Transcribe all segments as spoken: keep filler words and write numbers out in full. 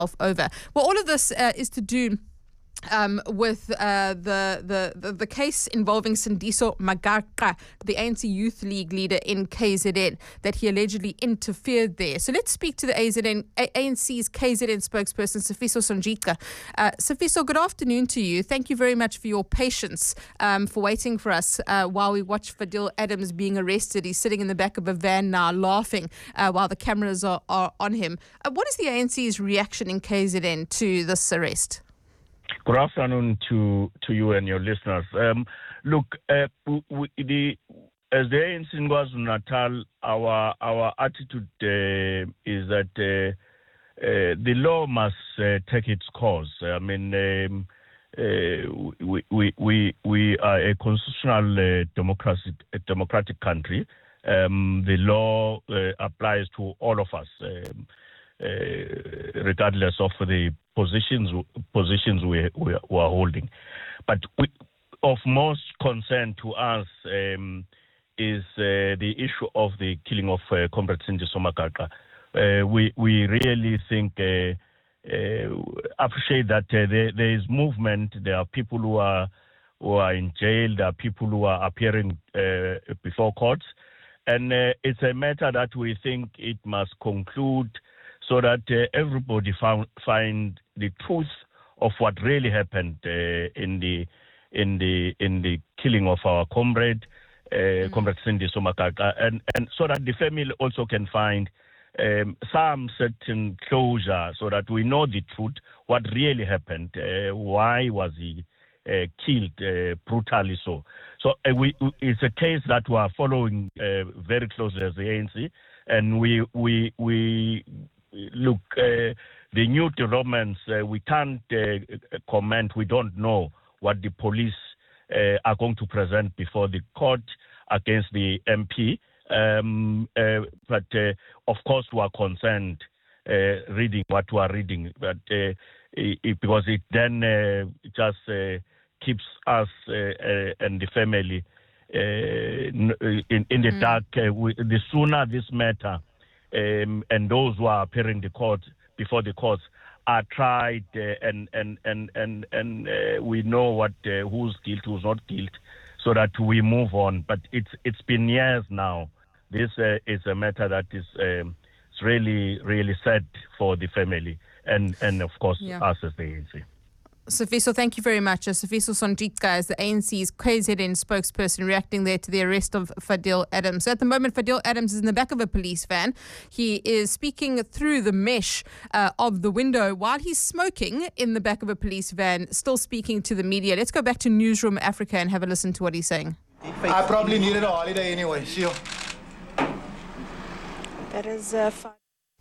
over. Well, all of this uh, is to do Um, with uh, the, the, the, the case involving Sindiso Magaqa, the A N C Youth League leader in K Z N, that he allegedly interfered there. So let's speak to the A Z N, A N C's K Z N spokesperson, Sifiso Sonjika. Uh, Sifiso, good afternoon to you. Thank you very much for your patience um, for waiting for us uh, while we watch Fadil Adams being arrested. He's sitting in the back of a van now laughing uh, while the cameras are, are on him. Uh, what is the A N C's reaction in K Z N to this arrest? Good afternoon to, to you and your listeners. Um, look, uh, we, the, as the A N C in KwaZulu-Natal, our our attitude uh, is that uh, uh, the law must uh, take its course. I mean, um, uh, we, we we we are a constitutional uh, democracy, a democratic country. Um, the law uh, applies to all of us. Um, Uh, regardless of the positions positions we, we, we are holding. But we, of most concern to us um, is uh, the issue of the killing of uh, Comrade Sindiso Magaqa. Uh, we, we really think, uh, uh, appreciate that uh, there, there is movement. There are people who are, who are in jail. There are people who are appearing uh, before courts. And uh, it's a matter that we think it must conclude so that uh, everybody found, find the truth of what really happened uh, in the in the in the killing of our comrade, uh, mm. Comrade Sindiso Magaqa, and and so that the family also can find um, some certain closure, so that we know the truth, what really happened, uh, why was he uh, killed uh, brutally so. So uh, we it's a case that we are following uh, very closely as the A N C, and we we we. Look, uh, the new developments, uh, we can't uh, comment. We don't know what the police uh, are going to present before the court against the M P. Um, uh, but, uh, of course, we are concerned uh, reading what we are reading, but uh, it, because it then uh, just uh, keeps us uh, uh, and the family uh, in, in the mm. dark. Uh, we, the sooner this matter Um, and those who are appearing the court before the courts are tried, uh, and and and and and uh, we know what uh, who's guilty, who's not guilty, so that we move on. But it's it's been years now. This uh, is a matter that is um, it's really really sad for the family and and of course yeah. us as the A N C. Sifiso, thank you very much. Uh, Sifiso Sonjika is the A N C's K Z N spokesperson reacting there to the arrest of Fadil Adams. So at the moment, Fadil Adams is in the back of a police van. He is speaking through the mesh uh, of the window while he's smoking in the back of a police van, still speaking to the media. Let's go back to Newsroom Africa and have a listen to what he's saying. I probably needed a holiday anyway. See you. That is uh, fun.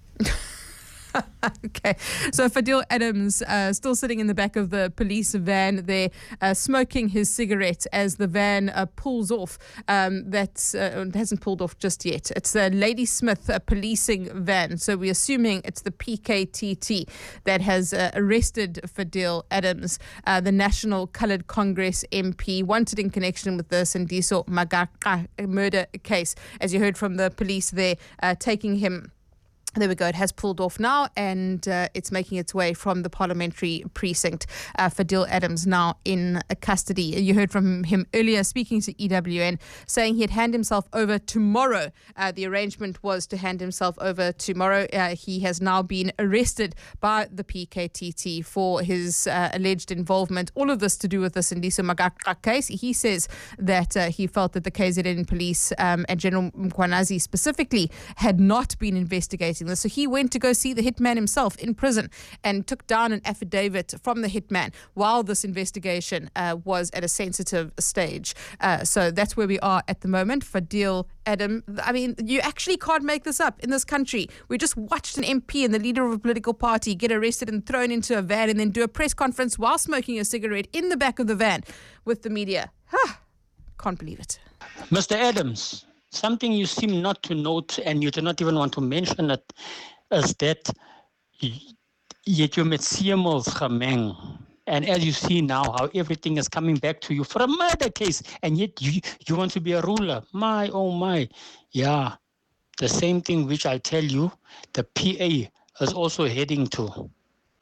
Okay, so Fadil Adams uh, still sitting in the back of the police van there, uh, smoking his cigarette as the van uh, pulls off. Um, that uh, hasn't pulled off just yet. It's the Ladysmith uh, policing van, so we're assuming it's the P K T T that has uh, arrested Fadil Adams, uh, the National Coloured Congress M P, wanted in connection with the Sindiso Magaqa murder case. As you heard from the police there, uh, taking him. There we go. It has pulled off now, and uh, it's making its way from the parliamentary precinct. Uh, Fadil Adams now in custody. You heard from him earlier speaking to E W N, saying he'd hand himself over tomorrow. Uh, the arrangement was to hand himself over tomorrow. Uh, he has now been arrested by the P K T T for his uh, alleged involvement. All of this to do with the Sindiso Magaqa case. He says that uh, he felt that the K Z N police um, and General Mkhwanazi specifically had not been investigating this. So he went to go see the hitman himself in prison and took down an affidavit from the hitman while this investigation uh, was at a sensitive stage. Uh, so that's where we are at the moment. Fadil Adam, I mean, you actually can't make this up in this country. We just watched an M P and the leader of a political party get arrested and thrown into a van and then do a press conference while smoking a cigarette in the back of the van with the media. Huh. Can't believe it. Mister Adams, something you seem not to note, and you do not even want to mention it, is that yet you met Siemels Gemeng. And as you see now, how everything is coming back to you for a murder case, and yet you, you want to be a ruler. My, oh my. Yeah, the same thing which I tell you, the P A is also heading to.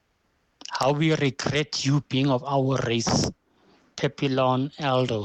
how we regret you being of our race. Pepilon Aldo.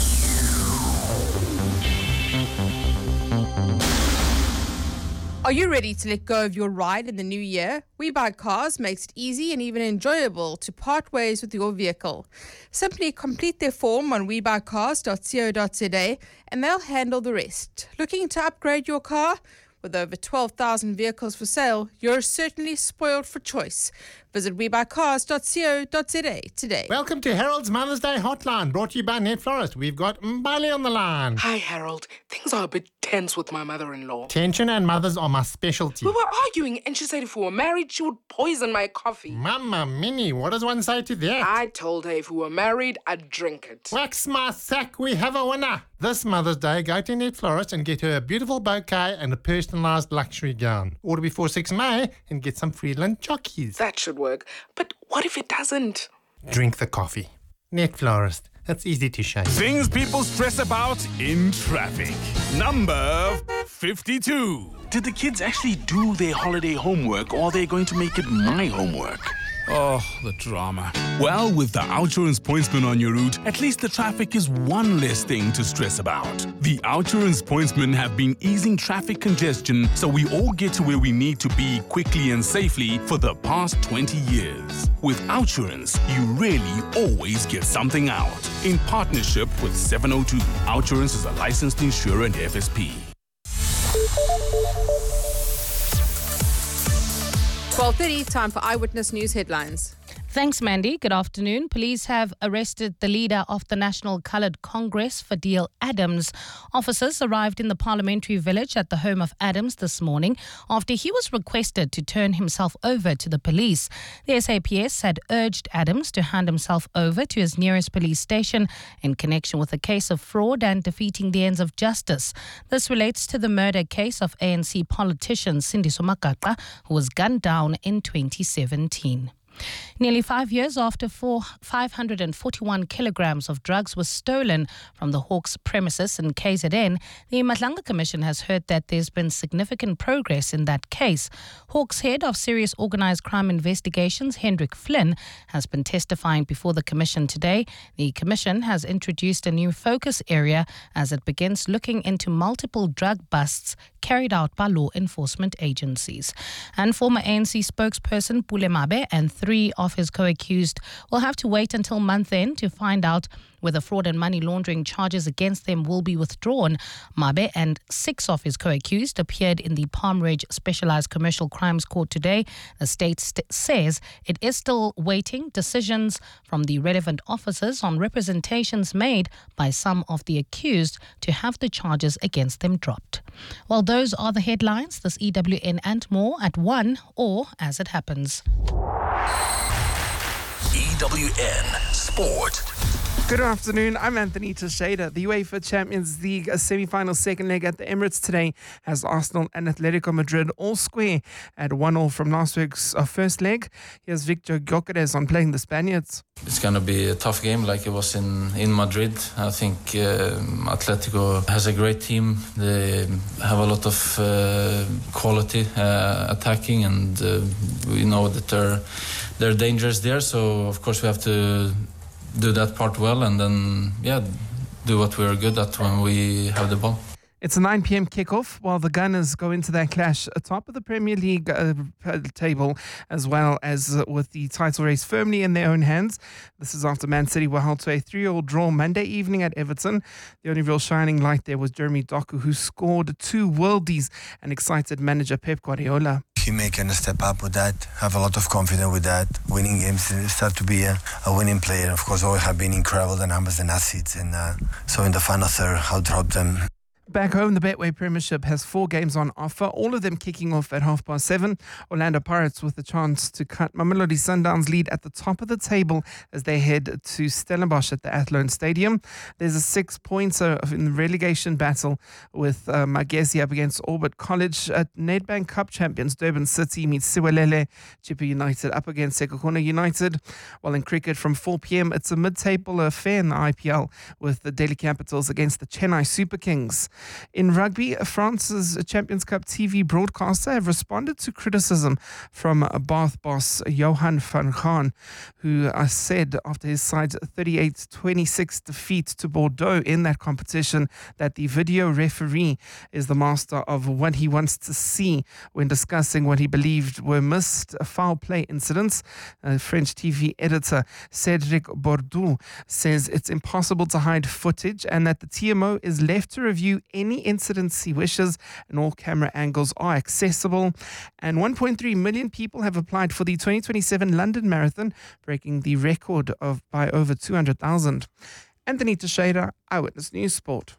Are you ready to let go of your ride in the new year? We Buy Cars makes it easy and even enjoyable to part ways with your vehicle. Simply complete their form on we buy cars dot co dot za and they'll handle the rest. Looking to upgrade your car? With over twelve thousand vehicles for sale, you're certainly spoiled for choice. Visit we buy cars dot co dot za today. Welcome to Harold's Mother's Day Hotline, brought to you by Net Florist. We've got Mbali on the line. Hi, Harold. Things are a bit tense with my mother-in-law. Tension and mothers are my specialty. We were arguing and she said if we were married, she would poison my coffee. Mama Minnie, what does one say to that? I told her if we were married, I'd drink it. Wax my sack, we have a winner. This Mother's Day, go to Net Florist and get her a beautiful bouquet and a personalised luxury gown. Order before sixth of May and get some Friedland chockies. That should work. But what if it doesn't? Drink the coffee. Net Florist. That's easy to shake. Things people stress about in traffic. Number fifty-two. Did the kids actually do their holiday homework, or are they going to make it my homework? Oh, the drama. Well, with the Outsurance Pointsman on your route, at least the traffic is one less thing to stress about. The Outsurance Pointsmen have been easing traffic congestion so we all get to where we need to be quickly and safely for the past twenty years. With Outsurance, you really always get something out. In partnership with seven oh two, Outsurance is a licensed insurer and F S P. twelve thirty, time for Eyewitness News headlines. Thanks, Mandy. Good afternoon. Police have arrested the leader of the National Coloured Congress, Fadil Adams. Officers arrived in the parliamentary village at the home of Adams this morning after he was requested to turn himself over to the police. The S A P S had urged Adams to hand himself over to his nearest police station in connection with a case of fraud and defeating the ends of justice. This relates to the murder case of A N C politician Sindiso Makaka, who was gunned down in twenty seventeen. Nearly five years after four, five hundred forty-one kilograms of drugs were stolen from the Hawks premises in K Z N, the Madlanga Commission has heard that there's been significant progress in that case. Hawks head of Serious Organised Crime Investigations, Hendrik Flynn, has been testifying before the Commission today. The Commission has introduced a new focus area as it begins looking into multiple drug busts carried out by law enforcement agencies. And former A N C spokesperson Pule Mabe and three of his co-accused will have to wait until month end to find out whether fraud and money laundering charges against them will be withdrawn. Mabe and six of his co-accused appeared in the Palm Ridge Specialized Commercial Crimes Court today. The state st- says it is still waiting decisions from the relevant officers on representations made by some of the accused to have the charges against them dropped. Well, those are the headlines. This E W N and more at one or as it happens. E W N Sport. Good afternoon, I'm Anthony Teixeira. The UEFA Champions League a semi-final second leg at the Emirates today has Arsenal and Atletico Madrid all square at one all from last week's uh, first leg. Here's Victor Gyökeres on playing the Spaniards. It's going to be a tough game like it was in, in Madrid. I think uh, Atletico has a great team. They have a lot of uh, quality uh, attacking, and uh, we know that they're, they're dangerous there. So, of course, we have to do that part well, and then, yeah, do what we're good at when we have the ball. It's a nine p.m. kickoff while the Gunners go into that clash atop of the Premier League uh, table, as well as uh, with the title race firmly in their own hands. This is after Man City were held to a three-all draw Monday evening at Everton. The only real shining light there was Jeremy Doku, who scored two worldies and excited manager Pep Guardiola. He making a step up with that, have a lot of confidence with that. Winning games, start to be a, a winning player. Of course, always have been incredible, the numbers and assists. And uh, so in the final third, I'll drop them. Back home, the Betway Premiership has four games on offer, all of them kicking off at half past seven. Orlando Pirates with the chance to cut Mamelodi Sundowns' lead at the top of the table as they head to Stellenbosch at the Athlone Stadium. There's a six-pointer in the relegation battle with uh, Magesi up against Orbit College. At Nedbank Cup champions Durban City meets Siwelele. Chippa United up against Sekhukhune United. While in cricket from four p.m, it's a mid-table affair in the I P L with the Delhi Capitals against the Chennai Super Kings. In rugby, France's Champions Cup T V broadcaster have responded to criticism from Bath boss Johan van Gaan, who uh, said after his side's thirty-eight twenty-six defeat to Bordeaux in that competition that the video referee is the master of what he wants to see when discussing what he believed were missed foul play incidents. Uh, French T V editor Cédric Bourdou says it's impossible to hide footage and that the T M O is left to review any incidents he wishes and all camera angles are accessible. And one point three million people have applied for the twenty twenty-seven London Marathon, breaking the record of by over two hundred thousand. Anthony Teixeira, Eyewitness News Sport.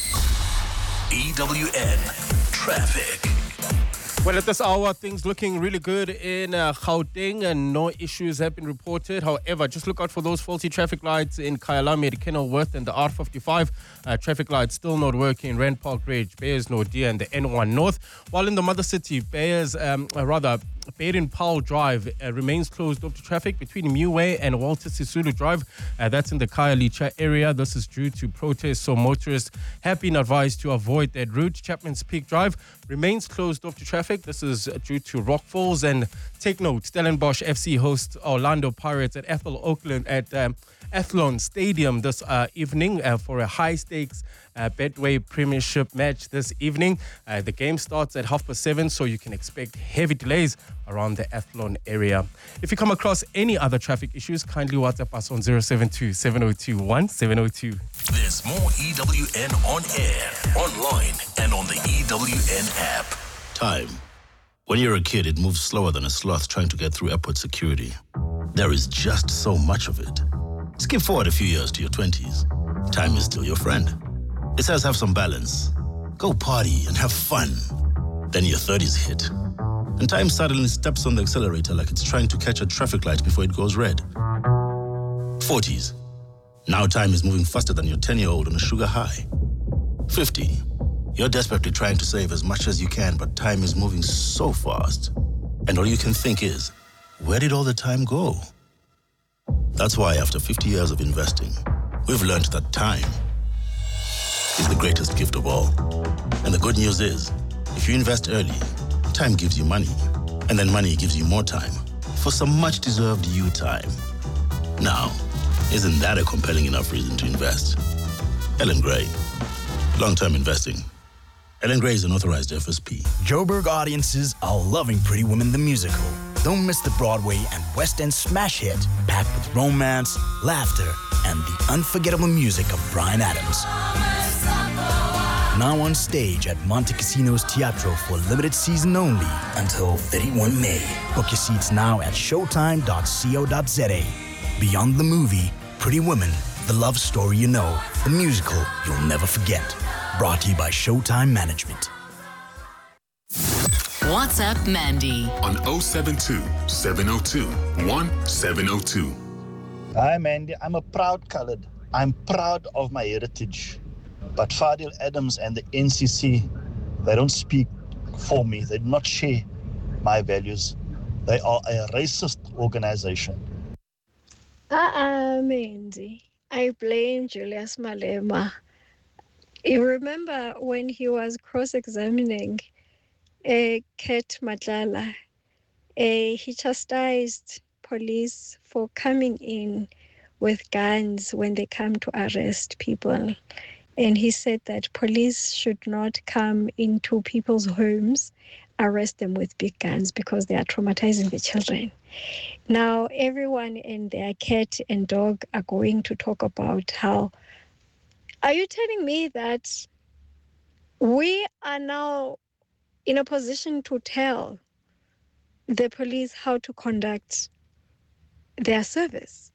E W N Traffic. Well, at this hour, things looking really good in uh, Gauteng and no issues have been reported. However, just look out for those faulty traffic lights in Kyalami at Kenilworth and the R fifty-five. Uh, traffic lights still not working in Rand Park Ridge, Bayers Nordia and the N one North. While in the mother city, Bayers, um, uh, rather, Baden-Powell Drive uh, remains closed up to traffic between Meway and Walter Sisulu Drive. Uh, that's in the Khayelitsha area. This is due to protests, so motorists have been advised to avoid that route. Chapman's Peak Drive remains closed up to traffic. This is due to rock falls. And take note, Stellenbosch F C hosts Orlando Pirates at Ethel Oakland at um, Athlone Stadium this uh, evening uh, for a high-stakes uh, Betway Premiership match this evening. Uh, the game starts at half past seven, so you can expect heavy delays around the Athlone area. If you come across any other traffic issues, kindly WhatsApp us on zero seven two, seven zero two, one seven zero two. There's more E W N on air, online, and on the E W N app. Time. When you're a kid, it moves slower than a sloth trying to get through airport security. There is just so much of it. Skip forward a few years to your twenties. Time is still your friend. It says have some balance. Go party and have fun. Then your thirties hit. And time suddenly steps on the accelerator like it's trying to catch a traffic light before it goes red. forties. Now time is moving faster than your ten-year-old on a sugar high. fifty. You're desperately trying to save as much as you can, but time is moving so fast. And all you can think is, where did all the time go? That's why after fifty years of investing, we've learned that time is the greatest gift of all. And the good news is, if you invest early, time gives you money. And then money gives you more time for some much-deserved you time. Now, isn't that a compelling enough reason to invest? Ellen Gray. Long-term investing. Ellen Gray is an authorized F S P. Joburg audiences are loving Pretty Woman the musical. Don't miss the Broadway and West End smash hit, packed with romance, laughter, and the unforgettable music of Bryan Adams. Now on stage at Monte Casino's Teatro for a limited season only until thirty-first of May. Book your seats now at showtime dot co dot za. Beyond the movie, Pretty Woman, the love story you know, the musical you'll never forget. Brought to you by Showtime Management. WhatsApp Mandy on oh seven two, seven oh two, one seven oh two. Hi Mandy, I'm a proud colored. I'm proud of my heritage. But Fadil Adams and the N C C, they don't speak for me. They do not share my values. They are a racist organization. Uh-uh, Mandy. I blame Julius Malema. You remember when he was cross-examining uh, Ket Matlala, uh, he chastised police for coming in with guns when they come to arrest people. And he said that police should not come into people's homes, arrest them with big guns because they are traumatizing the children. Now, everyone and their cat and dog are going to talk about how, are you telling me that we are now in a position to tell the police how to conduct their service?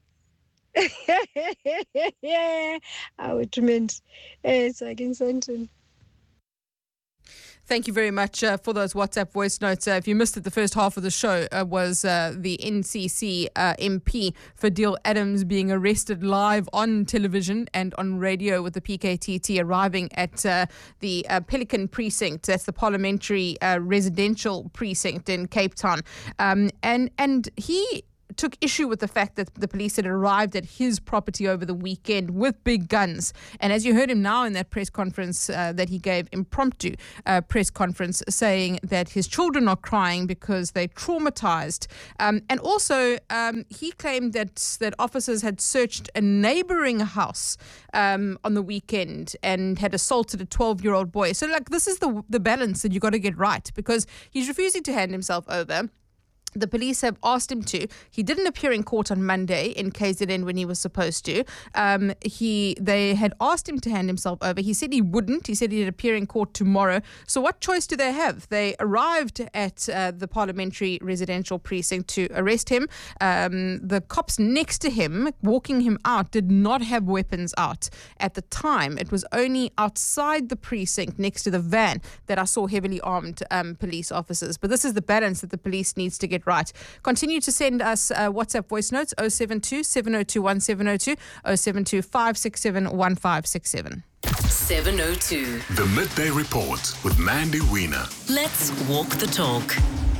Yeah, I would meant it's against something. Thank you very much uh, for those WhatsApp voice notes. Uh, if you missed it, the first half of the show uh, was uh, the N C C uh, M P Fadil Adams being arrested live on television and on radio with the P K T T arriving at uh, the uh, Pelican Precinct. That's the parliamentary uh, residential precinct in Cape Town. Um, and, and he... took issue with the fact that the police had arrived at his property over the weekend with big guns. And as you heard him now in that press conference uh, that he gave, impromptu uh, press conference, saying that his children are crying because they're traumatized. Um, and also, um, he claimed that, that officers had searched a neighboring house um, on the weekend and had assaulted a twelve-year-old boy. So, like, this is the, the balance that you got to get right, because he's refusing to hand himself over. The police have asked him to. He didn't appear in court on Monday in K Z N when he was supposed to. Um, he They had asked him to hand himself over. He said he wouldn't. He said he'd appear in court tomorrow. So what choice do they have? They arrived at uh, the parliamentary residential precinct to arrest him. Um, the cops next to him, walking him out, did not have weapons out at the time. It was only outside the precinct next to the van that I saw heavily armed um, police officers. But this is the balance that the police needs to get right. Continue to send us uh, WhatsApp voice notes oh seven two, seven oh two, one seven oh two, oh seven two, five six seven, one five six seven. seven oh two. The Midday Report with Mandy Wiener. Let's walk the talk.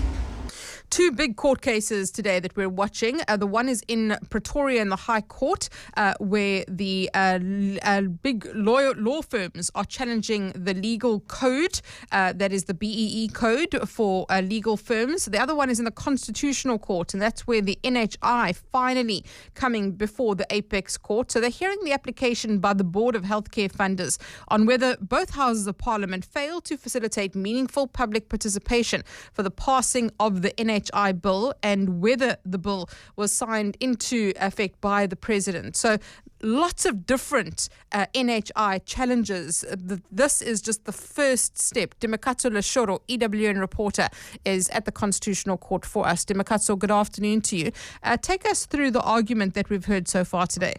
Two big court cases today that we're watching. Uh, the one is in Pretoria in the High Court, uh, where the uh, l- uh, big law, law firms are challenging the legal code, uh, that is the B E E code for uh, legal firms. The other one is in the Constitutional Court, and that's where the N H I finally coming before the Apex Court. So they're hearing the application by the Board of Healthcare Funders on whether both houses of Parliament failed to facilitate meaningful public participation for the passing of the N H I bill, and whether the bill was signed into effect by the president. So lots of different uh, N H I challenges. The, this is just the first step. Dimakatso Leshoro, E W N reporter, is at the Constitutional Court for us. Dimakatso, good afternoon to you. Uh, take us through the argument that we've heard so far today.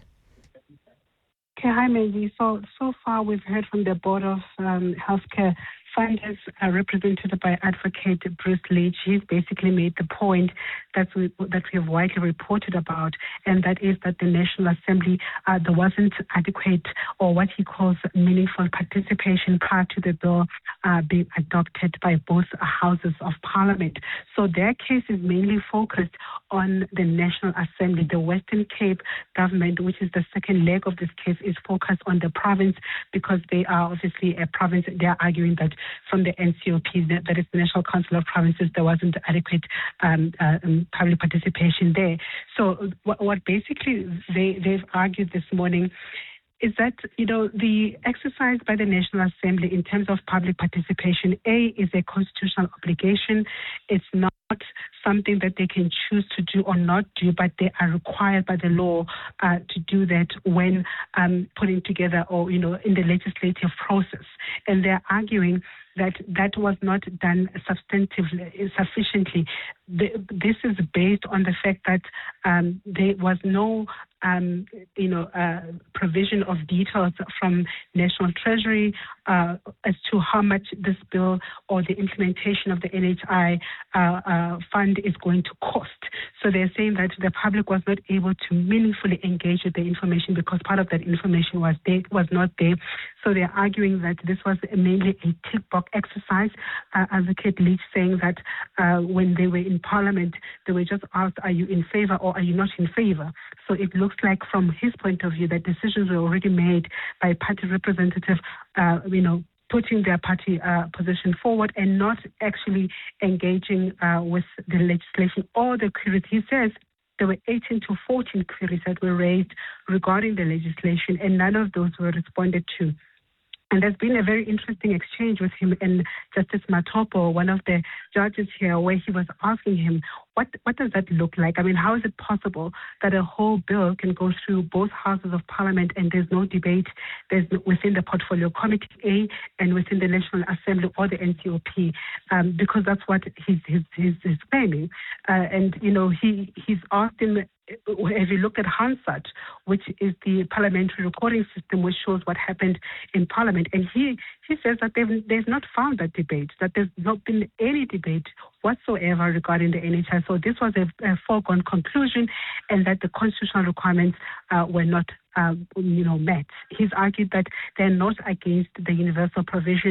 Okay, hi, Mandy. So, so far we've heard from the Board of um, Healthcare Funders, uh, represented by Advocate Bruce Leach. He's basically made the point that we that we have widely reported about, and that is that the National Assembly, uh, there wasn't adequate, or what he calls meaningful participation prior to the bill uh, being adopted by both houses of Parliament. So their case is mainly focused on the National Assembly. The Western Cape government, which is the second leg of this case, is focused on the province because they are obviously a province. They are arguing that from the N C O P, that, that is the National Council of Provinces, there wasn't adequate um, uh, um, public participation there. So what, what basically they, they've argued this morning is that, you know, the exercise by the National Assembly in terms of public participation, A, is a constitutional obligation. It's not something that they can choose to do or not do, but they are required by the law uh, to do that when um, putting together or, you know, in the legislative process. And they're arguing that that was not done substantively, sufficiently. The, this is based on the fact that um, there was no, um, you know, uh, provision of details from National Treasury uh, as to how much this bill or the implementation of the N H I uh, uh, fund is going to cost. So they're saying that the public was not able to meaningfully engage with the information because part of that information was there, was not there. So they're arguing that this was mainly a tick box exercise. Uh, Advocate Leach saying that uh, when they were in Parliament, they were just asked, are you in favor or are you not in favor? So it looks like from his point of view that decisions were already made by party representatives, uh, you know, putting their party uh, position forward and not actually engaging uh, with the legislation or the queries. He says there were eighteen to fourteen queries that were raised regarding the legislation, and none of those were responded to. And there's been a very interesting exchange with him and Justice Matopo, one of the judges here, where he was asking him, what what does that look like? I mean, how is it possible that a whole bill can go through both houses of Parliament and there's no debate there's no, within the Portfolio Committee A and within the National Assembly or the N C O P? Um, because that's what he's, he's, he's, he's claiming. Uh, and, you know, he he's asked him, have you looked at Hansard, which is the parliamentary recording system which shows what happened in Parliament? And he, he says that they've, they've not found that debate, that there's not been any debate whatsoever regarding the N H I. So this was a, a foregone conclusion, and that the constitutional requirements uh, were not uh, you know, met. He's argued that they're not against the universal provision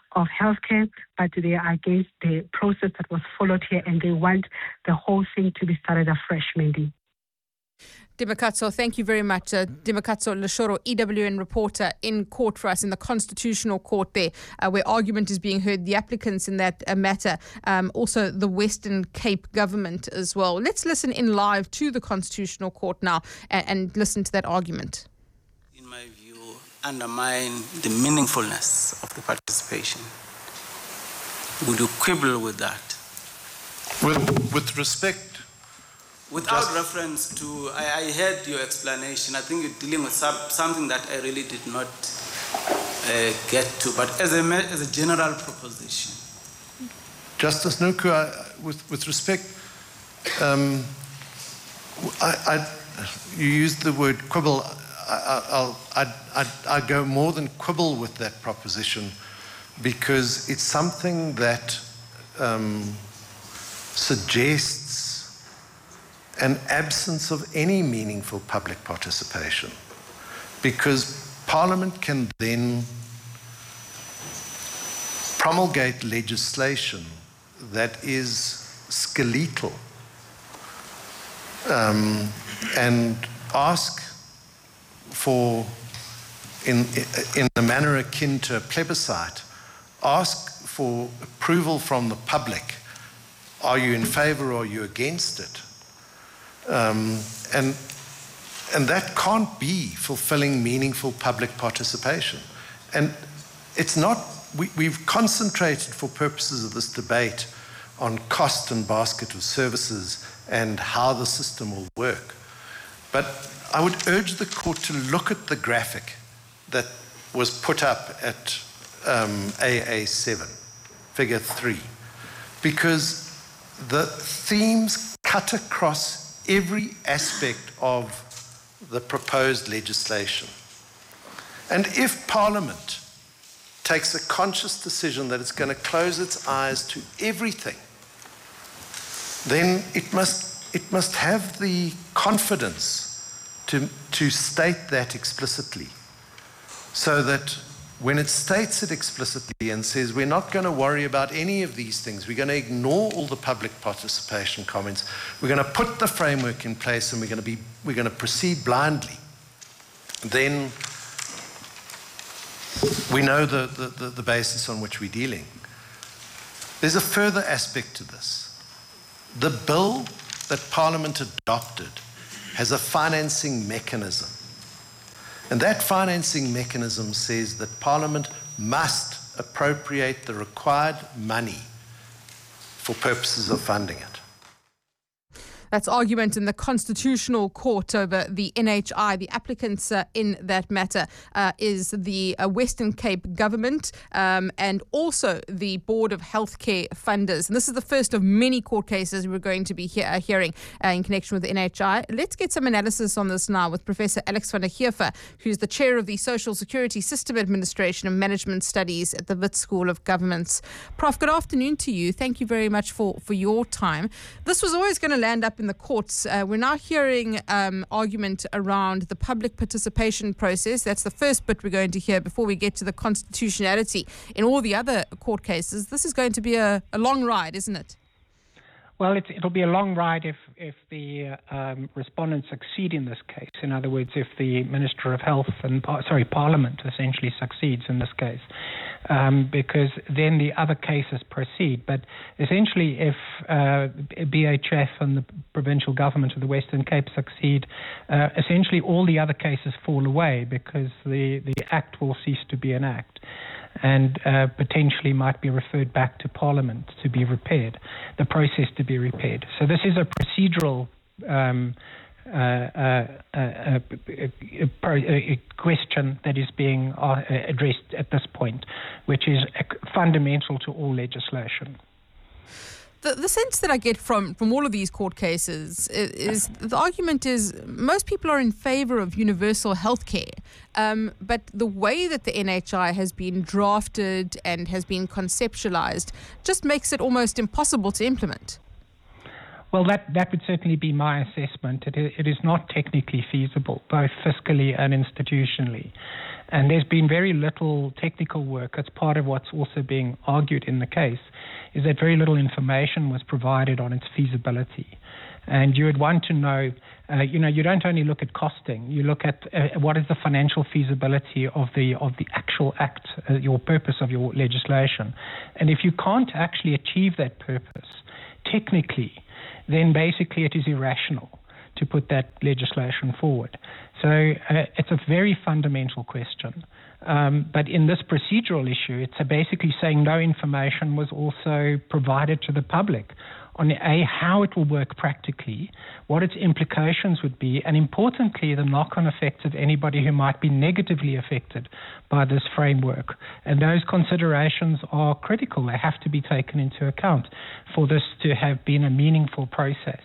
of healthcare, but they are against the process that was followed here, and they want the whole thing to be started afresh, Mandy. Dimakatso, thank you very much. Uh, Dimakatso Leshoro, E W N reporter in court for us in the Constitutional Court there, uh, where argument is being heard, the applicants in that uh, matter, um, also the Western Cape government as well. Let's listen in live to the Constitutional Court now and, and listen to that argument. In my view, undermine the meaningfulness of the participation. Would you quibble with that? With, with respect, Without Just, reference to, I, I heard your explanation. I think you're dealing with sub, something that I really did not uh, get to, but as a, as a general proposition. Justice Nuku, I, with, with respect, um, I, I, you used the word quibble. I, I'll, I'd, I'd, I'd go more than quibble with that proposition, because it's something that um, suggests an absence of any meaningful public participation, because Parliament can then promulgate legislation that is skeletal um, and ask for, in, in a manner akin to a plebiscite, ask for approval from the public. Are you in favour or are you against it? Um, and, and that can't be fulfilling meaningful public participation. And it's not, we, we've concentrated for purposes of this debate on cost and basket of services and how the system will work. But I would urge the court to look at the graphic that was put up at um, A A seven, figure three, because the themes cut across every aspect of the proposed legislation. And if Parliament takes a conscious decision that it's going to close its eyes to everything, then it must, it must have the confidence to, to state that explicitly, so that when it states it explicitly and says we're not going to worry about any of these things, we're going to ignore all the public participation comments, we're going to put the framework in place and we're going to be we're going to proceed blindly, then we know the, the, the, the basis on which we're dealing. There's a further aspect to this. The bill that Parliament adopted has a financing mechanism. And that financing mechanism says that Parliament must appropriate the required money for purposes of funding it. That's argument in the Constitutional Court over the N H I. The applicants uh, in that matter uh, is the uh, Western Cape government um, and also the Board of Healthcare Funders. And this is the first of many court cases we're going to be he- uh, hearing uh, in connection with the N H I. Let's get some analysis on this now with Professor Alex van der Heever, who's the chair of the Social Security System Administration and Management Studies at the Wits School of Governments. Prof, good afternoon to you. Thank you very much for, for your time. This was always going to land up in the courts. Uh, we're now hearing um, argument around the public participation process. That's the first bit we're going to hear before we get to the constitutionality. In all the other court cases, this is going to be a, a long ride, isn't it? Well, it's, it'll be a long ride if, if the uh, um, respondents succeed in this case. In other words, if the Minister of Health and, sorry, Parliament essentially succeeds in this case. Um, because then the other cases proceed. But essentially, if uh, B H F and the provincial government of the Western Cape succeed, uh, essentially all the other cases fall away because the, the act will cease to be an act and uh, potentially might be referred back to Parliament to be repaired, the process to be repaired. So this is a procedural um, uh, uh, uh, uh, a question that is being uh, addressed at this point, which is fundamental to all legislation. The, the sense that I get from, from all of these court cases is, is the argument is most people are in favour of universal health care, um, but the way that the N H I has been drafted and has been conceptualised just makes it almost impossible to implement. Well, that, that would certainly be my assessment. It, it is not technically feasible, both fiscally and institutionally. And there's been very little technical work. That's part of what's also being argued in the case, is that very little information was provided on its feasibility. And you would want to know, uh, you know, you don't only look at costing, you look at uh, what is the financial feasibility of the of the actual act, uh, your purpose of your legislation. And if you can't actually achieve that purpose technically, then basically it is irrational to put that legislation forward. So uh, it's a very fundamental question. Um, but in this procedural issue, it's uh, basically saying no information was also provided to the public on A, how it will work practically, what its implications would be, and importantly, the knock-on effects of anybody who might be negatively affected by this framework. And those considerations are critical. They have to be taken into account for this to have been a meaningful process.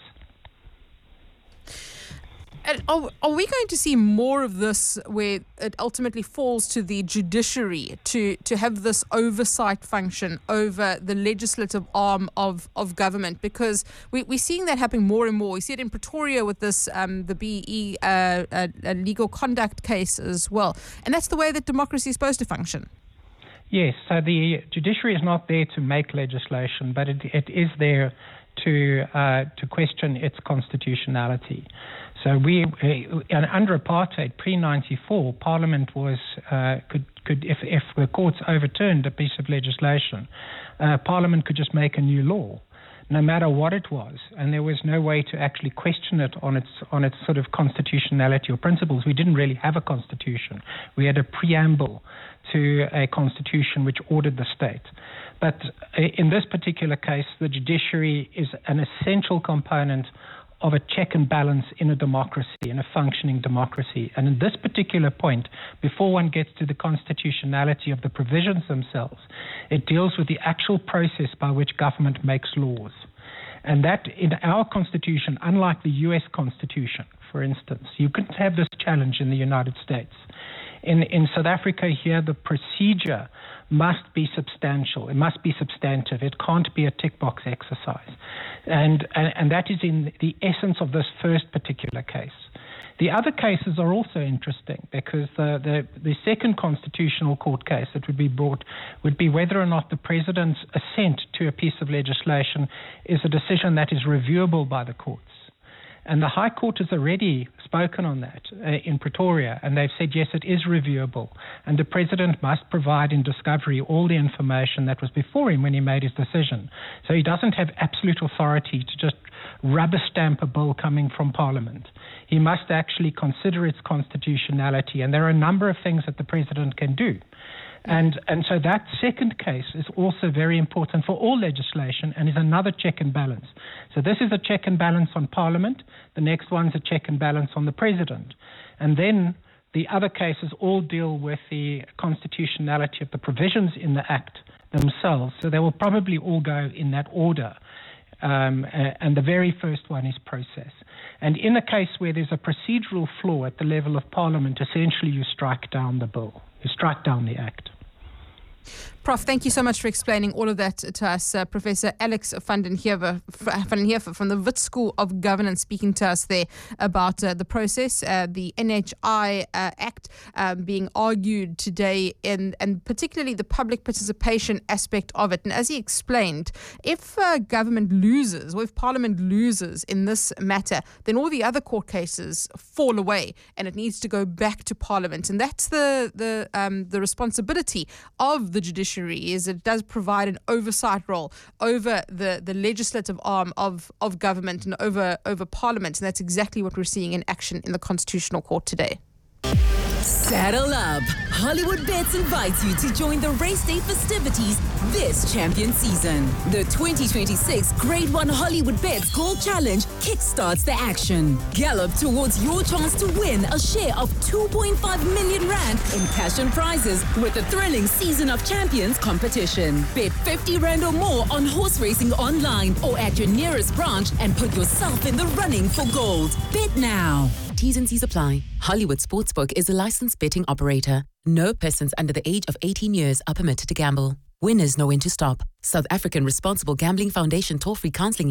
And are, are we going to see more of this where it ultimately falls to the judiciary to, to have this oversight function over the legislative arm of, of government? Because we, we're seeing that happening more and more. We see it in Pretoria with this um, the B E E uh, uh, legal conduct case as well. And that's the way that democracy is supposed to function. Yes, so the judiciary is not there to make legislation, but it, it is there to uh, to question its constitutionality. So we, uh, under apartheid, pre ninety-four, Parliament was uh, could could if if the courts overturned a piece of legislation, uh, Parliament could just make a new law, no matter what it was, and there was no way to actually question it on its on its sort of constitutionality or principles. We didn't really have a constitution. We had a preamble to a constitution which ordered the state. But in this particular case, the judiciary is an essential component of a check and balance in a democracy, in a functioning democracy. And in this particular point, before one gets to the constitutionality of the provisions themselves, it deals with the actual process by which government makes laws. And that, in our Constitution, unlike the U S Constitution, for instance, you couldn't have this challenge in the United States. In, in South Africa here, the procedure must be substantial. It must be substantive. It can't be a tick box exercise. And, and, and that is in the essence of this first particular case. The other cases are also interesting because the, the, the second constitutional court case that would be brought would be whether or not the president's assent to a piece of legislation is a decision that is reviewable by the courts. And the High Court has already spoken on that uh, in Pretoria, and they've said, yes, it is reviewable. And the President must provide in discovery all the information that was before him when he made his decision. So he doesn't have absolute authority to just rubber stamp a bill coming from Parliament. He must actually consider its constitutionality, and there are a number of things that the President can do. And and so that second case is also very important for all legislation and is another check and balance. So this is a check and balance on Parliament. The next one's a check and balance on the President. And then the other cases all deal with the constitutionality of the provisions in the Act themselves. So they will probably all go in that order. Um, and the very first one is process. And in a case where there's a procedural flaw at the level of Parliament, essentially you strike down the bill. You strike down the Act. Professor thank you so much for explaining all of that to us. Uh, Professor Alex van den Heever, van den Heever from the Wits School of Governance speaking to us there about uh, the process, uh, the N H I uh, Act um, being argued today, in, and particularly the public participation aspect of it. And as he explained, if uh, government loses or if Parliament loses in this matter, then all the other court cases fall away and it needs to go back to Parliament. And that's the, the, um, the responsibility of the judiciary, is it does provide an oversight role over the, the legislative arm of, of government and over, over Parliament. And that's exactly what we're seeing in action in the Constitutional Court today. Saddle up. Hollywood Bets invites you to join the race day festivities this champion season. The twenty twenty-six Grade one Hollywood Bets Gold Challenge kickstarts the action. Gallop towards your chance to win a share of two point five million rand in cash and prizes with the thrilling Season of Champions competition. Bet fifty rand or more on horse racing online or at your nearest branch and put yourself in the running for gold. Bet now. T's and C's apply. Hollywood Sportsbook is a licensed betting operator. No persons under the age of eighteen years are permitted to gamble. Winners know when to stop. South African Responsible Gambling Foundation toll-free counseling line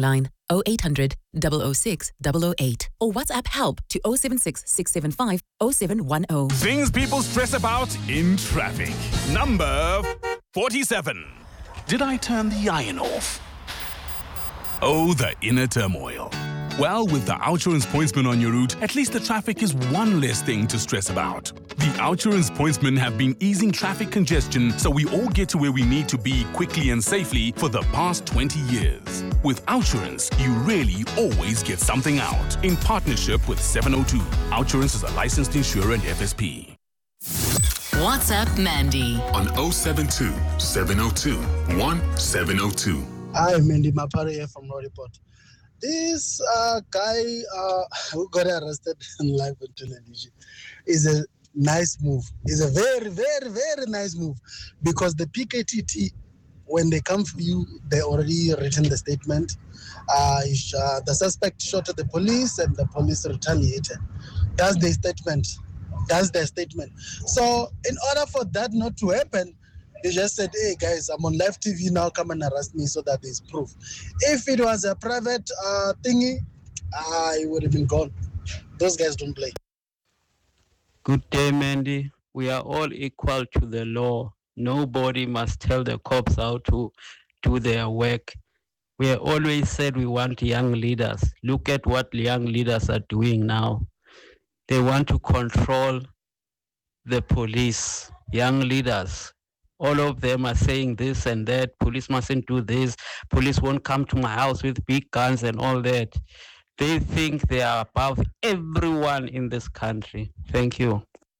oh eight hundred, double oh six, double oh eight or WhatsApp help to oh seven six, six seven five, oh seven one oh. Things people stress about in traffic. Number forty-seven. Did I turn the iron off? Oh, the inner turmoil. Well, with the Outsurance Pointsman on your route, at least the traffic is one less thing to stress about. The Outsurance Pointsmen have been easing traffic congestion so we all get to where we need to be quickly and safely for the past twenty years. With Outsurance, you really always get something out. In partnership with seven oh two. Outsurance is a licensed insurer and F S P. WhatsApp Mandy on oh seven two, seven oh two, one seven oh two. Hi, Mandy Mapare here from Rodiport. This uh, guy uh, who got arrested on live on television is a nice move. It's a very, very, very nice move because the P K T T, when they come for you, they already written the statement. Uh, uh, the suspect shot at the police and the police retaliated. That's the statement. That's their statement. So in order for that not to happen, they just said, hey guys, I'm on live T V now, come and arrest me so that there's proof. If it was a private uh, thingy, I would have been gone. Those guys don't play. Good day, Mandy. We are all equal to the law. Nobody must tell the cops how to do their work. We have always said we want young leaders. Look at what young leaders are doing now. They want to control the police. Young leaders, all of them are saying this and that. Police mustn't do this. Police won't come to my house with big guns and all that. They think they are above everyone in this country. Thank you.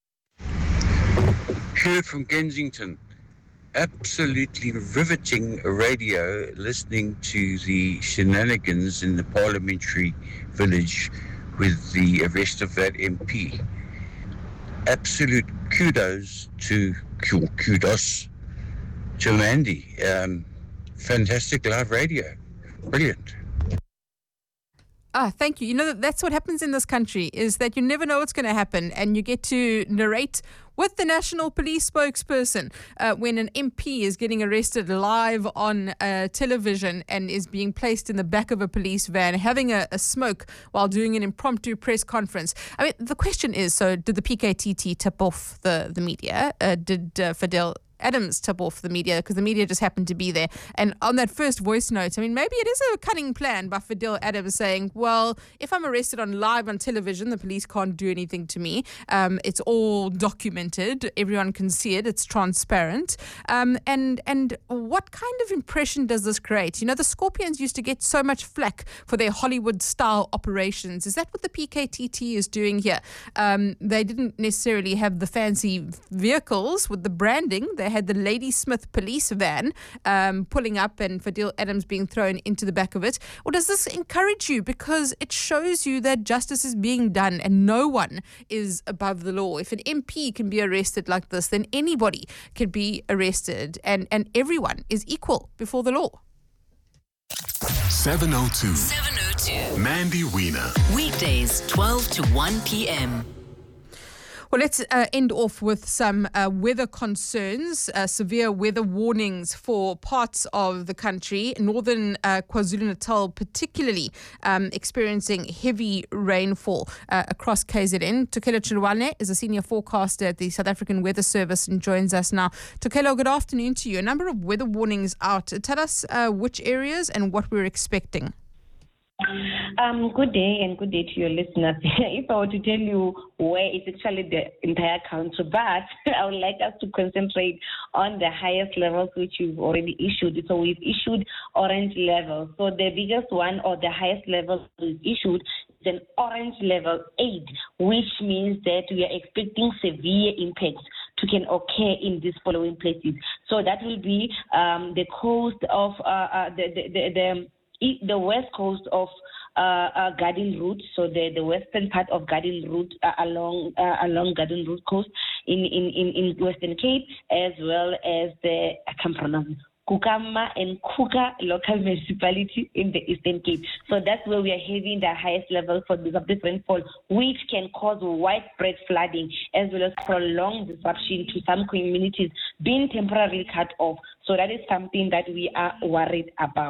Here from Kensington. Absolutely riveting radio listening to the shenanigans in the parliamentary village with the arrest of that M P. Absolute kudos to kudos to Mandy. Um, fantastic live radio. Brilliant. Ah, thank you. You know, that's what happens in this country, is that you never know what's going to happen, and you get to narrate with the National Police spokesperson uh, when an M P is getting arrested live on uh, television and is being placed in the back of a police van, having a, a smoke while doing an impromptu press conference. I mean, the question is, so did the P K T T tip off the, the media? Uh, did uh, Fidel Adams tip off the media, because the media just happened to be there? And on that first voice note, I mean, maybe it is a cunning plan by Fidel Adams saying, well, if I'm arrested on live on television, the police can't do anything to me. Um, it's all documented. Everyone can see it. It's transparent. Um, and and what kind of impression does this create? You know, the Scorpions used to get so much flack for their Hollywood-style operations. Is that what the P K T T is doing here? Um, they didn't necessarily have the fancy vehicles with the branding. They had the Ladysmith police van um, pulling up and Fidel Adams being thrown into the back of it. Or does this encourage you? Because it shows you that justice is being done and no one is above the law. If an M P can be arrested like this, then anybody can be arrested, and, and everyone is equal before the law. seven oh two. seven oh two. Mandy Wiener. Weekdays, twelve to one p.m. Well, let's uh, end off with some uh, weather concerns, uh, severe weather warnings for parts of the country. Northern uh, KwaZulu-Natal particularly um, experiencing heavy rainfall uh, across K Z N. Tokelo Chilwane is a senior forecaster at the South African Weather Service and joins us now. Tokelo, good afternoon to you. A number of weather warnings out. Tell us uh, which areas and what we're expecting. Um, good day and good day to your listeners. If I were to tell you where, it's actually the entire country, but I would like us to concentrate on the highest levels which we've already issued. So we've issued orange levels. So the biggest one, or the highest level we've issued, is an orange level eight, which means that we are expecting severe impacts to can occur in these following places. So that will be um, the coast of uh, uh, the the, the, the the west coast of uh, uh, Garden Route, so the, the western part of Garden Route uh, along uh, along Garden Route coast in, in, in, in Western Cape, as well as the, I can't pronounce it, Kukama and Kuka local municipality in the Eastern Cape. So that's where we are having the highest level for this of this rainfall, which can cause widespread flooding as well as prolonged disruption to some communities being temporarily cut off. So that is something that we are worried about.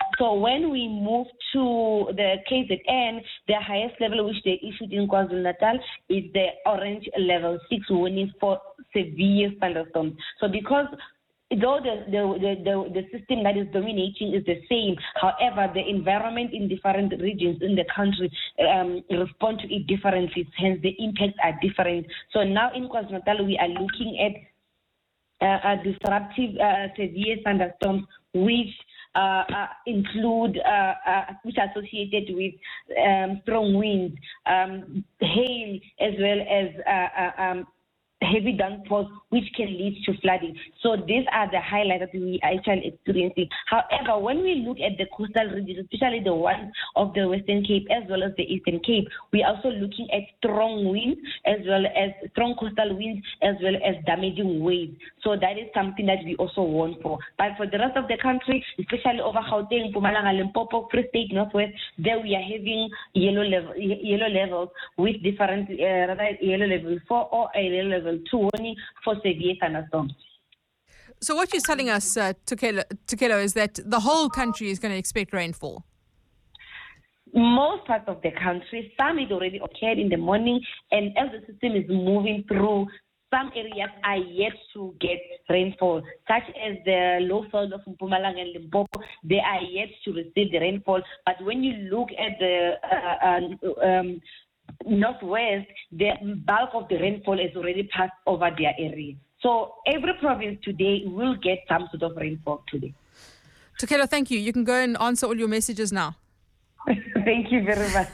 So when we move to the K Z N, the highest level which they issued in KwaZulu-Natal is the orange level six warning for severe thunderstorms. So because though the, the, the, the system that is dominating is the same, however, the environment in different regions in the country um, respond to it differently, hence the impacts are different. So now in KwaZulu-Natal, we are looking at uh, a disruptive uh, severe thunderstorms, which uh, uh, include, uh, uh, which are associated with um, strong winds, um, hail, as well as uh, uh, um, heavy downpours, which can lead to flooding. So these are the highlights that we are actually experiencing. However, when we look at the coastal regions, especially the ones of the Western Cape as well as the Eastern Cape, we are also looking at strong winds as well as strong coastal winds as well as damaging waves. So that is something that we also warn for. But for the rest of the country, especially over Gauteng, Mpumalanga, Limpopo, Free State, Northwest, there we are having yellow level, yellow levels with different uh, rather yellow level four or a yellow level two warning for severe thunderstorms. So what you're telling us, uh, Tukelo, Tukelo, is that the whole country is going to expect rainfall? Most parts of the country, some it already occurred in the morning, and as the system is moving through, some areas are yet to get rainfall, such as the low field of Mpumalanga and Limpopo. They are yet to receive the rainfall. But when you look at the uh, um, Northwest, the bulk of the rainfall has already passed over their area. So every province today will get some sort of rainfall today. Tukelo, thank you. You can go and answer all your messages now. Thank you very much.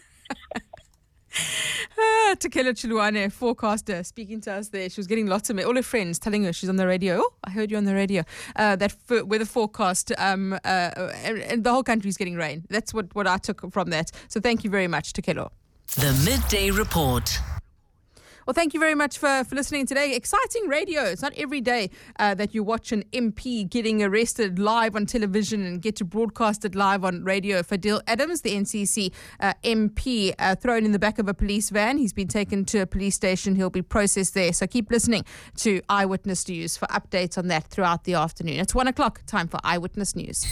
Ah, Tukelo Chiluane, forecaster, speaking to us there. She was getting lots of all her friends telling her she's on the radio. Oh, I heard you on the radio. Uh, that f- weather forecast, um, uh, and, and the whole country is getting rain. That's what, what I took from that. So thank you very much, Tukelo. The Midday Report. Well, thank you very much for, for listening today. Exciting radio. It's not every day uh, that you watch an M P getting arrested live on television and get to broadcast it live on radio. Fadil Adams, the N C C uh, M P, uh, thrown in the back of a police van. He's been taken to a police station. He'll be processed there. So keep listening to Eyewitness News for updates on that throughout the afternoon. It's one o'clock. Time for Eyewitness News.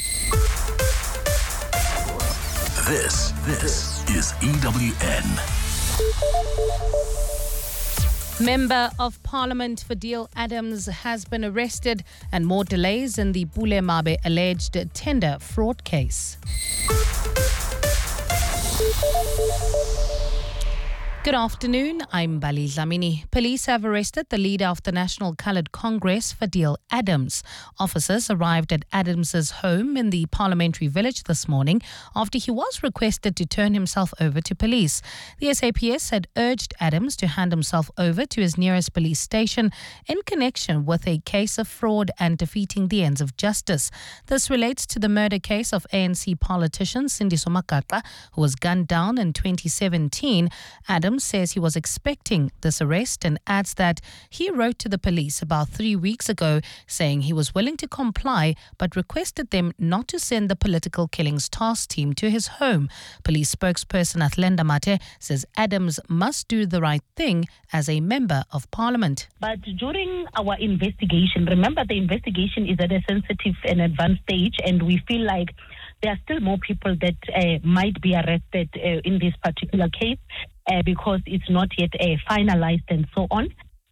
This, this is E W N. Member of Parliament Fadil Adams has been arrested, and more delays in the Pule Mabe alleged tender fraud case. Good afternoon, I'm Bali Dlamini. Police have arrested the leader of the National Coloured Congress, Fadil Adams. Officers arrived at Adams's home in the parliamentary village this morning after he was requested to turn himself over to police. The S A P S had urged Adams to hand himself over to his nearest police station in connection with a case of fraud and defeating the ends of justice. This relates to the murder case of A N C politician Sindiso Makata, who was gunned down in twenty seventeen. Adams says he was expecting this arrest and adds that he wrote to the police about three weeks ago saying he was willing to comply but requested them not to send the political killings task team to his home. Police spokesperson Athlenda Mate says Adams must do the right thing as a member of parliament. But during our investigation, remember the investigation is at a sensitive and advanced stage, and we feel like there are still more people that uh, might be arrested uh, in this particular case uh, because it's not yet uh, finalized and so on.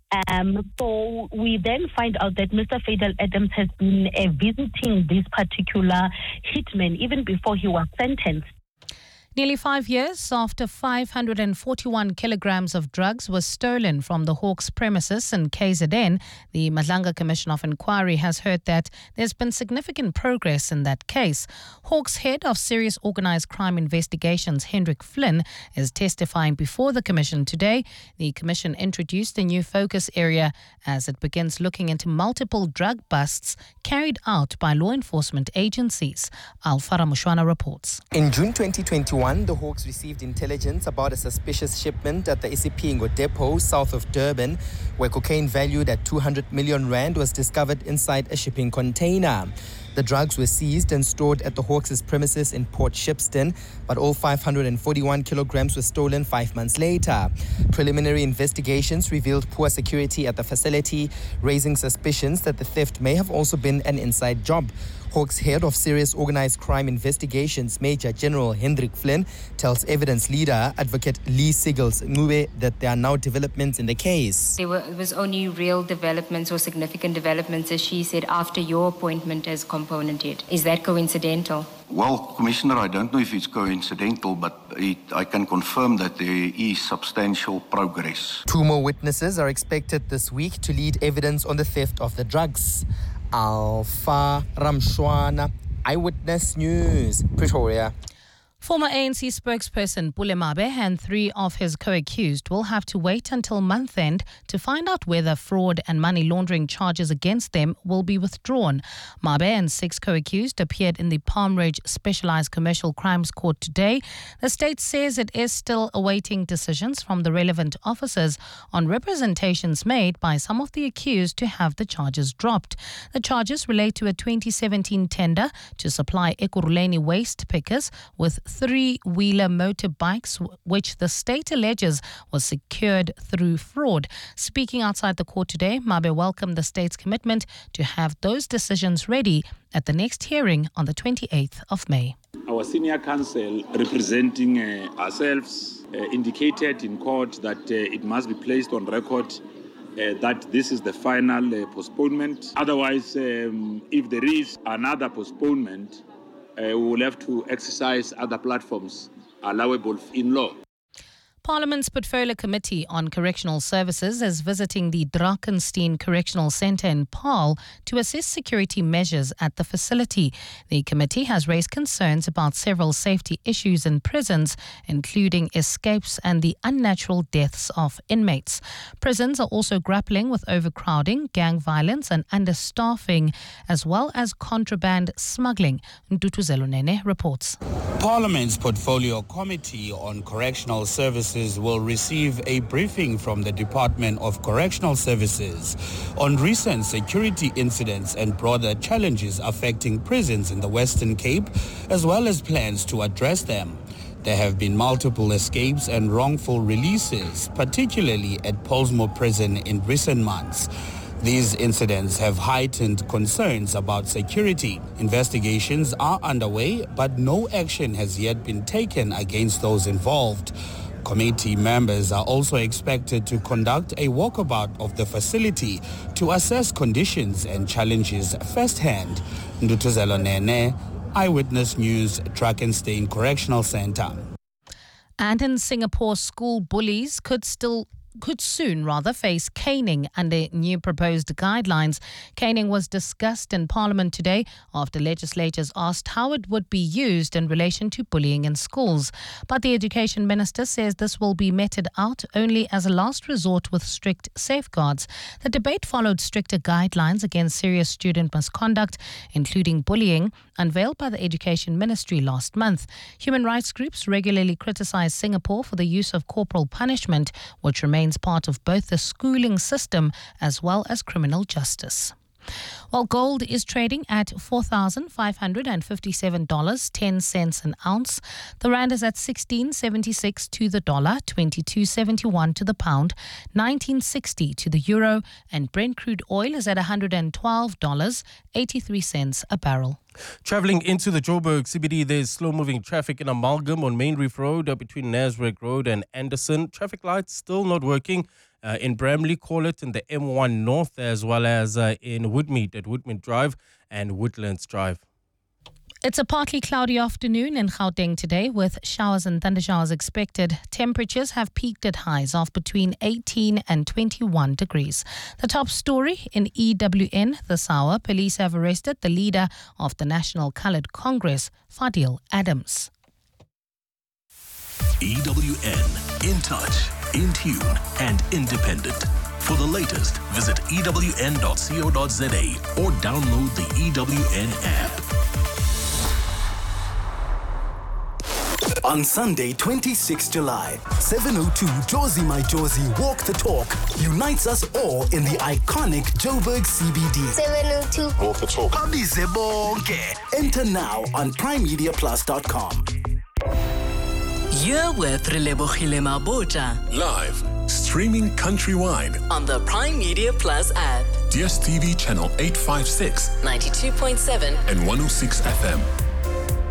Um, so we then find out that Mister Fadil Adams has been uh, visiting this particular hitman even before he was sentenced. Nearly five years after five hundred forty-one kilograms of drugs was stolen from the Hawks premises in K Z N, the Madlanga Commission of Inquiry has heard that there's been significant progress in that case. Hawks head of Serious Organised Crime Investigations, Hendrik Flynn, is testifying before the Commission today. The Commission introduced a new focus area as it begins looking into multiple drug busts carried out by law enforcement agencies. Alfara Mushwana reports. In June twenty twenty-one, the Hawks received intelligence about a suspicious shipment at the Isipingo depot south of Durban, where cocaine valued at two hundred million rand was discovered inside a shipping container. The drugs were seized and stored at the Hawks' premises in Port Shepstone, but all five hundred forty-one kilograms were stolen five months later. Preliminary investigations revealed poor security at the facility, raising suspicions that the theft may have also been an inside job. Hawks head of Serious Organized Crime Investigations, Major General Hendrik Flynn, tells evidence leader Advocate Lee Siegels Ngube that there are now developments in the case. There were, was only real developments or significant developments, as she said, after your appointment as component head. Is that coincidental? Well, Commissioner, I don't know if it's coincidental, but it, I can confirm that there is substantial progress. Two more witnesses are expected this week to lead evidence on the theft of the drugs. Alpha Ramshwana, Eyewitness News, Pretoria. Former A N C spokesperson Pule Mabe and three of his co-accused will have to wait until month-end to find out whether fraud and money laundering charges against them will be withdrawn. Mabe and six co-accused appeared in the Palm Ridge Specialized Commercial Crimes Court today. The state says it is still awaiting decisions from the relevant officers on representations made by some of the accused to have the charges dropped. The charges relate to a twenty seventeen tender to supply Ekurhuleni waste pickers with three-wheeler motorbikes, which the state alleges was secured through fraud. Speaking outside the court today, Mabe welcomed the state's commitment to have those decisions ready at the next hearing on the twenty-eighth of May. Our senior counsel, representing uh, ourselves, uh, indicated in court that uh, it must be placed on record uh, that this is the final uh, postponement. Otherwise, um, if there is another postponement, Uh, we will have to exercise other platforms allowable in law. Parliament's Portfolio Committee on Correctional Services is visiting the Drakensberg Correctional Centre in Paarl to assess security measures at the facility. The committee has raised concerns about several safety issues in prisons, including escapes and the unnatural deaths of inmates. Prisons are also grappling with overcrowding, gang violence and understaffing, as well as contraband smuggling. Ntutuzelo Nene reports. Parliament's Portfolio Committee on Correctional Services will receive a briefing from the Department of Correctional Services on recent security incidents and broader challenges affecting prisons in the Western Cape, as well as plans to address them. There have been multiple escapes and wrongful releases, particularly at Pollsmoor Prison in recent months. These incidents have heightened concerns about security. Investigations are underway, but no action has yet been taken against those involved. Committee members are also expected to conduct a walkabout of the facility to assess conditions and challenges firsthand. Ndutuzelo Nene, Eyewitness News, Drakensberg Correctional Centre. And in Singapore, school bullies could still could soon rather face caning under new proposed guidelines. Caning was discussed in Parliament today after legislators asked how it would be used in relation to bullying in schools. But the Education Minister says this will be meted out only as a last resort with strict safeguards. The debate followed stricter guidelines against serious student misconduct, including bullying, unveiled by the Education Ministry last month. Human rights groups regularly criticize Singapore for the use of corporal punishment, which remains part of both the schooling system as well as criminal justice. While gold is trading at four thousand five hundred fifty-seven dollars and ten cents an ounce, the rand is at sixteen seventy-six to the dollar, twenty-two seventy-one to the pound, nineteen sixty to the euro, and Brent crude oil is at one hundred twelve dollars and eighty-three cents a barrel. Travelling into the Joburg C B D, there's slow-moving traffic in Amalgam on Main Reef Road uh, between Nasrec Road and Anderson. Traffic lights still not working uh, in Bramley, call it in the M one North, as well as uh, in Woodmead at Woodmead Drive and Woodlands Drive. It's a partly cloudy afternoon in Gauteng today with showers and thundershowers expected. Temperatures have peaked at highs of between eighteen and twenty-one degrees. The top story in E W N this hour, police have arrested the leader of the National Coloured Congress, Fadil Adams. E W N, in touch, in tune and independent. For the latest, visit E W N dot co dot za or download the E W N app. On Sunday, twenty-sixth of July, seven oh two Jozi My Jozi Walk the Talk unites us all in the iconic Joburg C B D. seven oh two Walk the Talk. Abize bonke. Enter now on prime media plus dot com. You're with Relebohile Mabota. Live, streaming countrywide on the Prime Media Plus app. D S T V channel eight fifty-six, ninety-two point seven and one oh six F M.